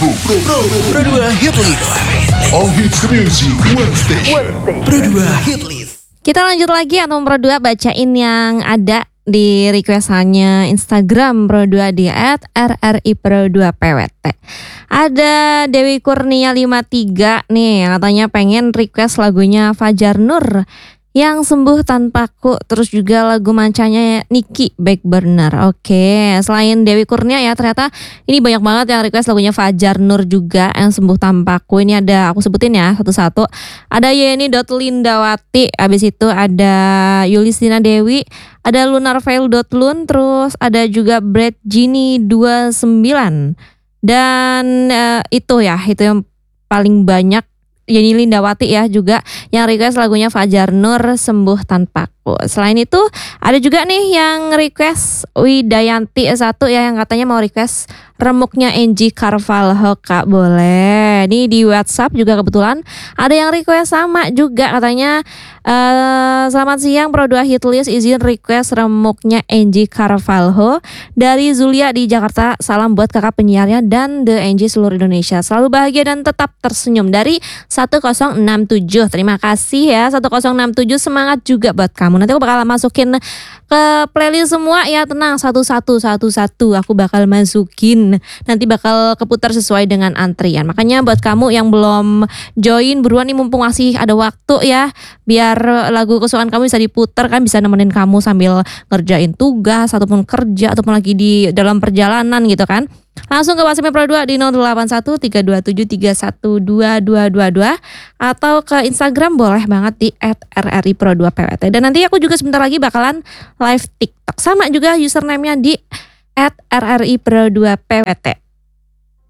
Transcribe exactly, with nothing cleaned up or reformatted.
Pro, Pro, Pro dua Hit List. All hits music, one station. Pro dua Hit List. Kita lanjut lagi atau Pro dua bacain yang ada di requestannya Instagram Pro dua di et er er i pro dua p w t. Ada Dewi Kurnia lima tiga nih yang katanya pengen request lagunya Fajar Nur yang Sembuh Tanpaku, terus juga lagu mancanya Niki Back Burner. Oke, selain Dewi Kurnia ya, ternyata ini banyak banget yang request lagunya Fajar Nur juga yang Sembuh Tanpaku. Ini ada, aku sebutin ya satu-satu. Ada Yeni Lindawati, habis itu ada Yulistina Dewi, ada Lunar Veil Lun, terus ada juga Brad Gini dua puluh sembilan. Dan uh, itu ya, itu yang paling banyak. Yeni Lindawati ya juga yang request lagunya Fajar Nur Sembuh Tanpaku. Selain itu ada juga nih yang request Widayanti satu ya yang katanya mau request remuknya Angie Carvalho, Kak, boleh. Nih di WhatsApp juga kebetulan ada yang request sama juga katanya uh, selamat siang Pro dua Hit List, izin request remuknya Angie Carvalho dari Zulia di Jakarta. Salam buat kakak penyiarnya dan The Angie seluruh Indonesia. Selalu bahagia dan tetap tersenyum dari satu nol enam tujuh. Terima kasih ya satu nol enam tujuh, semangat juga buat kamu. Nanti aku bakal masukin ke playlist semua ya, tenang, satu-satu satu-satu aku bakal masukin. Nanti bakal keputar sesuai dengan antrian. Makanya buat kamu yang belum join, buruan nih mumpung masih ada waktu ya, biar lagu kesukaan kamu bisa diputar kan, bisa nemenin kamu sambil ngerjain tugas ataupun kerja ataupun lagi di dalam perjalanan gitu kan. Langsung ke WhatsApp Pro dua di nol delapan satu tiga dua tujuh tiga satu dua dua dua dua atau ke Instagram boleh banget di et er er i pro dua p w t. Dan nanti aku juga sebentar lagi bakalan live TikTok sama juga username-nya di et er er i pro dua p w t.